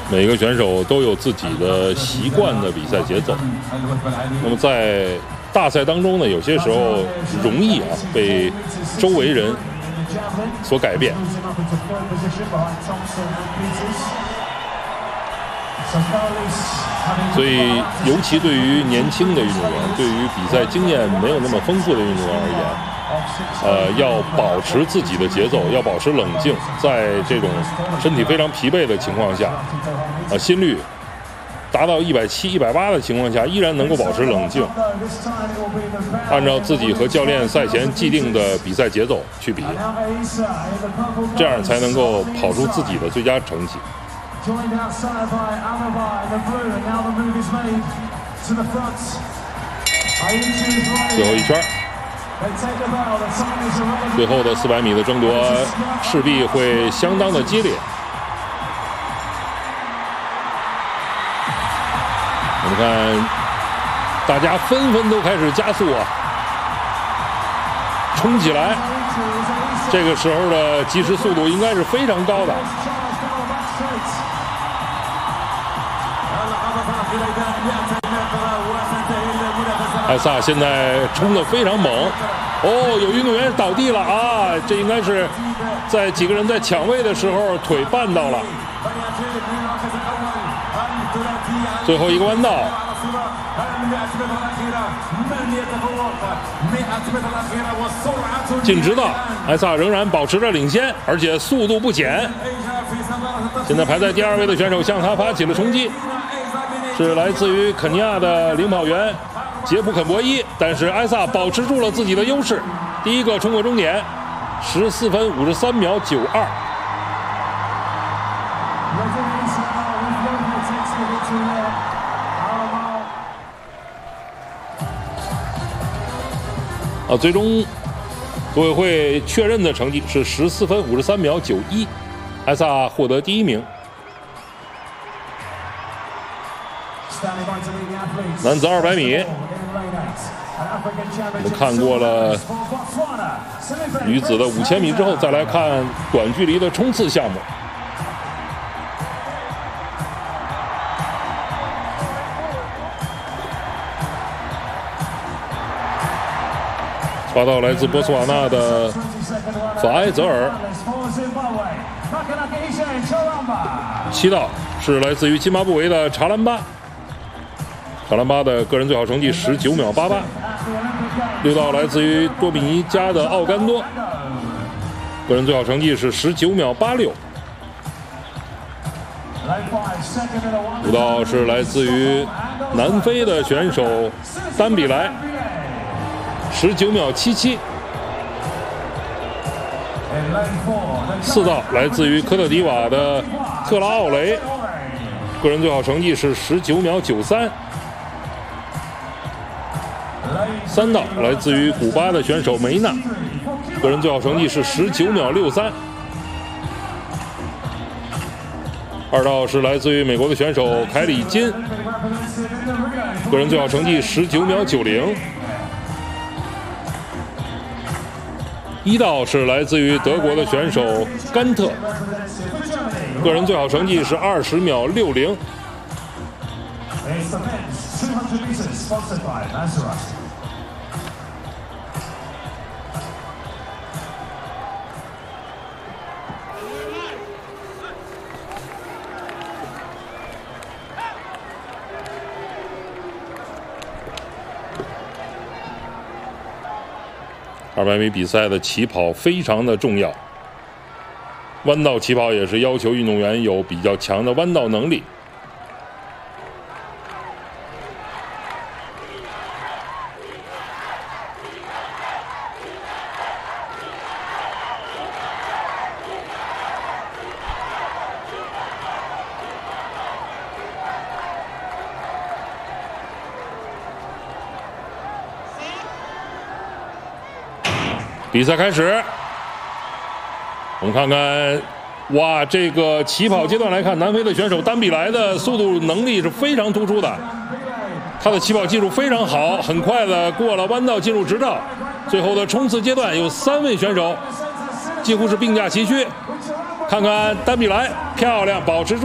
每个选手都有自己的习惯的比赛节奏。那么在大赛当中呢，有些时候容易被周围人所改变。所以，尤其对于年轻的运动员，对于比赛经验没有那么丰富的运动员而言，要保持自己的节奏，要保持冷静，在这种身体非常疲惫的情况下，心率达到170、180的情况下，依然能够保持冷静，按照自己和教练赛前既定的比赛节奏去比，这样才能够跑出自己的最佳成绩。最后一圈，最后的400米的争夺势必会相当的激烈。我们看，大家纷纷都开始加速冲起来。这个时候的计时速度应该是非常高的。艾萨现在冲得非常猛，有运动员倒地了这应该是在几个人在抢位的时候腿绊到了。最后一个弯道，进直道，艾萨仍然保持着领先，而且速度不减。现在排在第2位的选手向他发起了冲击，是来自于肯尼亚的领跑员杰普肯博伊，但是艾萨保持住了自己的优势，第一个冲过终点，14分53秒92。最终组委会确认的成绩是14分53秒91，艾萨获得第1名。男子200米，我们看过了女子的5000米之后，再来看短距离的冲刺项目。抓到来自波斯瓦纳的法埃泽尔。7道是来自于津巴布韦的查兰巴。查兰巴的个人最好成绩19秒88。6道来自于多米尼加的奥甘多，个人最好成绩是19秒86。5道是来自于南非的选手丹比莱，19秒77。4道来自于科特迪瓦的特拉奥雷，个人最好成绩是19秒93。3道来自于古巴的选手梅纳，个人最好成绩是19秒63。2道是来自于美国的选手凯里金，个人最好成绩19秒90。1道是来自于德国的选手甘特，个人最好成绩是20秒60。200米比赛的起跑非常的重要，弯道起跑也是要求运动员有比较强的弯道能力。比赛开始，我们看看，哇，这个起跑阶段来看，南非的选手丹比莱的速度能力是非常突出的，他的起跑技术非常好，很快的过了弯道进入直道。最后的冲刺阶段有3位选手几乎是并驾齐驱，看看丹比莱漂亮，保持住